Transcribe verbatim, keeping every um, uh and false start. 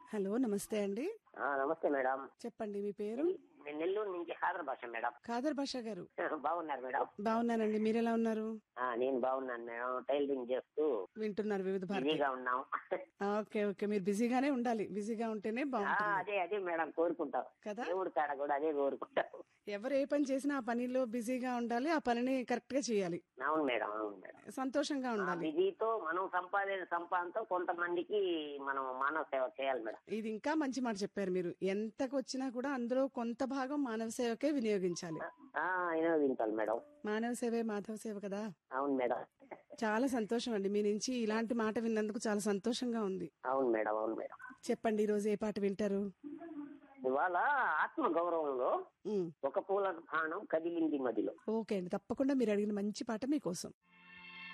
Hello, నమస్తే అండి. ఆ, నమస్తే మేడం. చెప్పండి మీ పేరు? నేను నెల్లూరు నుంచి ఖాదర్ భాష మేడం. ఖాదర్ భాష గారు బాగున్నారు మేడం? బాగున్నానండి. మీరెలా ఉన్నారు? ఆ, నేను బాగున్నాను మేడం. టైలరింగ్ చేస్తూ వింటున్నారు వివిధ భారతి. బిజీగా ఉన్నాం. ఓకే ఓకే, మీరు బిజీగానే ఉండాలి. బిజీగా ఉంటేనే ఆ, బాగుంటుంది అదే అదే మేడం కోరుకుంటాం కదా. దేవుడి కాడ కూడా అదే కోరుకుంటాం. ఎవరు ఏ పని చేసినా ఆ పనిలో బిజీగా ఉండాలి, ఆ పనిని కరెక్ట్ గా చేయాలి, అవును మేడం, అవును మేడం. సంతోషంగా ఆ ఉండాలి. బిజీతో మనం సంపాదన సంపాదనతో కొంతమందికి మనం మానవ సేవ చేయాలి మేడం. ఇది ఇంకా మంచి మాట చెప్పారు మీరు. ఎంతకు వచ్చినా కూడా అందులో కొంత భాగం మానవ సేవకే వినియోగించాలి. ఆ, వినియోగించాలి మేడం. మానవ సేవే మాధవ సేవ కదా. అవును మేడం. చాలా సంతోషం అండి, మీ నుంచి ఇలాంటి మాట విన్నందుకు చాలా సంతోషంగా ఉంది. అవును మేడం, అవును మేడం. చెప్పండి, ఈ రోజు ఏ పాట వింటారు? ఇవాళ ఆత్మ గౌరవంలో ఉమ్, ఒక పూల బాణం కదిలింది మదిలో. ఓకే అండి, తప్పకుండా మీరు అడిగిన మంచి పాట మీకోసం.